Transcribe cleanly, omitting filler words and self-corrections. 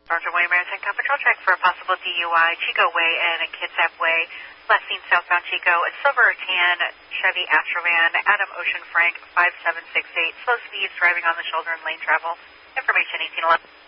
Sergeant Way, Maritime Town Patrol, check for a possible DUI, Chico Way and Kitsap Way, last seen southbound Chico, a silver or tan Chevy Astrovan, Adam Ocean Frank, 5768, slow speeds, driving on the shoulder and lane travel. Information 1811.